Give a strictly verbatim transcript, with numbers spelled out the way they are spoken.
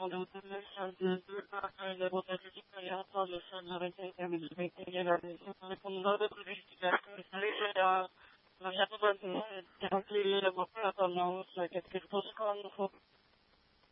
Sonra otobüs şartları aile botanica ya solution rete mitigare konularda turistica ya non è stato tanto tranquillo ma poi non so che che cosa con